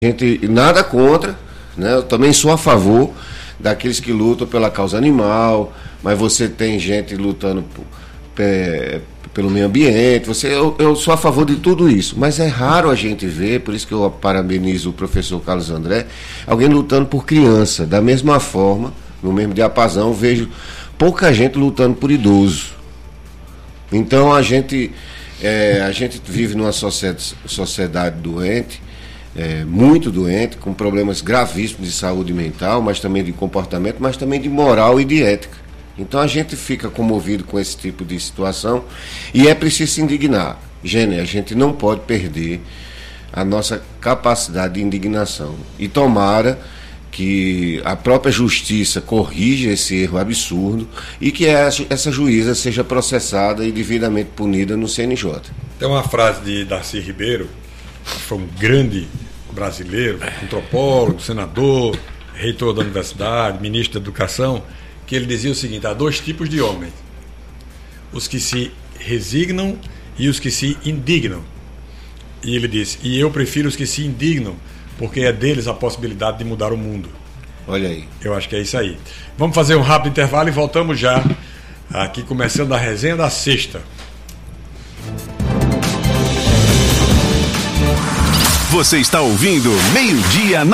gente nada contra, né? Eu também sou a favor daqueles que lutam pela causa animal, mas você tem gente lutando pelo meio ambiente, eu sou a favor de tudo isso, mas é raro a gente ver, por isso que eu parabenizo o professor Carlos André, alguém lutando por criança. Da mesma forma, no mesmo diapasão, eu vejo pouca gente lutando por idoso. Então a gente vive numa sociedade doente, muito doente, com problemas gravíssimos de saúde mental, mas também de comportamento, mas também de moral e de ética. Então a gente fica comovido com esse tipo de situação e é preciso se indignar. Gênero, a gente não pode perder a nossa capacidade de indignação. E tomara que a própria justiça corrija esse erro absurdo e que essa juíza seja processada e devidamente punida no CNJ. Tem uma frase de Darcy Ribeiro, que foi um grande brasileiro, antropólogo, senador, reitor da universidade, ministro da educação, que ele dizia o seguinte: há dois tipos de homens, os que se resignam e os que se indignam. E ele disse: e eu prefiro os que se indignam, porque é deles a possibilidade de mudar o mundo. Olha aí. Eu acho que é isso aí. Vamos fazer um rápido intervalo e voltamos já, aqui começando a resenha da sexta. Você está ouvindo Meio-Dia na